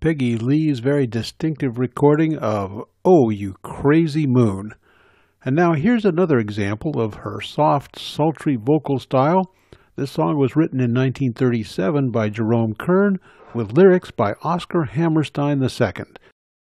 Peggy Lee's very distinctive recording of "Oh, You Crazy Moon." And now here's another example of her soft, sultry vocal style. This song was written in 1937 by Jerome Kern with lyrics by Oscar Hammerstein II.